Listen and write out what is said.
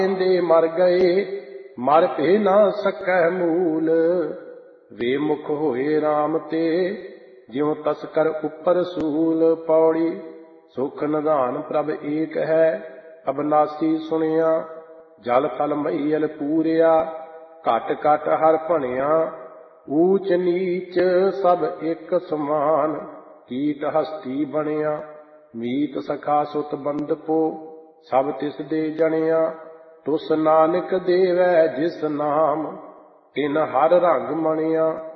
ਦੇ ਮਰ ਗਏ ਮਰ ਭੇ ਨਾ ਸਕੈ ਮੂਲ। ਵੇ ਮੁਖ ਹੋਏ ਰਾਮ ਤੇ ਜਿਉ ਤਸਕਰ ਉੱਪਰ ਸੂਲ। ਪੌੜੀ ਸੁਖ ਨਿਧਾਨ ਪ੍ਰਭ ਏਕ ਹੈ ਅਬਨਾਸੀ ਸੁਣਿਆ। ਜਲ ਥਲ ਮਹੀਲ ਪੂਰਿਆ ਘਟ ਘਟ ਹਰ ਭਣਿਆ। ਊਚ ਨੀਚ ਸਭ ਇੱਕ ਸਮਾਨ ਕੀਟ ਹਸਤੀ ਬਣਿਆ। ਮੀਤ ਸਖਾ ਸੁਤ ਬੰਧਪੋ ਸਭ ਤਿਸ ਦੇ ਜਣਿਆ। ਤੁਸ ਨਾਨਕ ਦੇਵੈ ਜਿਸ ਨਾਮ ਤਿਨ ਹਰ ਰੰਗ ਮਣਿਆ।